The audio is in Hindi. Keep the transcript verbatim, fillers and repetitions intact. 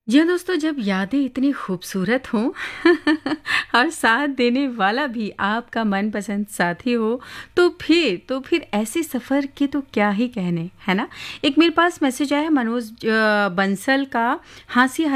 जी हाँ दोस्तों, जब यादें इतनी खूबसूरत हों और साथ देने वाला भी आपका मनपसंद साथी हो, तो फिर तो फिर ऐसे सफ़र के तो क्या ही कहने, है ना? एक मेरे पास मैसेज आया है मनोज अ, बंसल का। हाँसी